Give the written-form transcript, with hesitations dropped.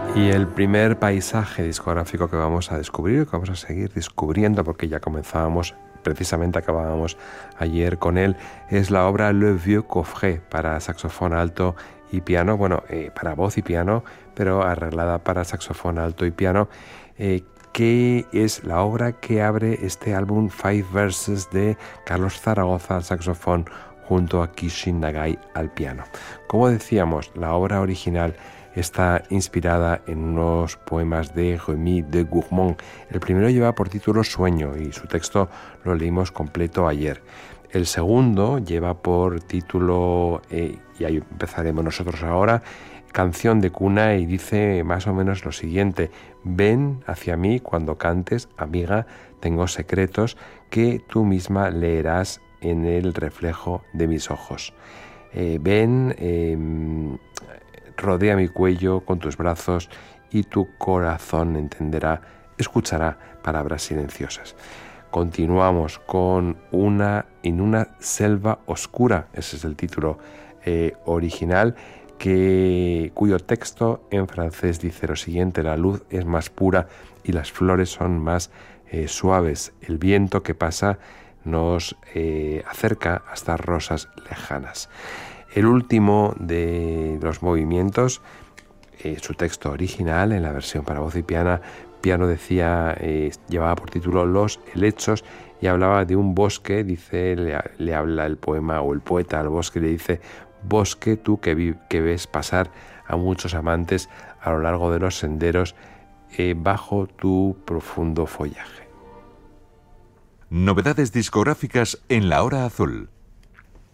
Y el primer paisaje discográfico que vamos a descubrir, que vamos a seguir descubriendo, porque ya comenzábamos, precisamente acabábamos ayer con él, es la obra Le Vieux Coffret para saxofón alto y piano, para voz y piano, pero arreglada para saxofón alto y piano, que es la obra que abre este álbum Five Verses de Carlos Zaragoza al saxofón junto a Kishin Nagai al piano. Como decíamos, la obra original está inspirada en unos poemas de Rémy de Gourmont. El primero lleva por título Sueño y su texto lo leímos completo ayer. El segundo lleva por título, y ahí empezaremos nosotros ahora, Canción de cuna, y dice más o menos lo siguiente: ven hacia mí cuando cantes, amiga, tengo secretos que tú misma leerás en el reflejo de mis ojos. Rodea mi cuello con tus brazos y tu corazón entenderá, escuchará palabras silenciosas. Continuamos con En una selva oscura, ese es el título original, cuyo texto en francés dice lo siguiente: la luz es más pura y las flores son más suaves. El viento que pasa nos acerca hasta rosas lejanas. El último de los movimientos, su texto original en la versión para voz y piano decía, llevaba por título Los helechos y hablaba de un bosque. Dice, le habla el poema o el poeta al bosque, le dice: bosque, tú que ves pasar a muchos amantes a lo largo de los senderos bajo tu profundo follaje. Novedades discográficas en La Hora Azul.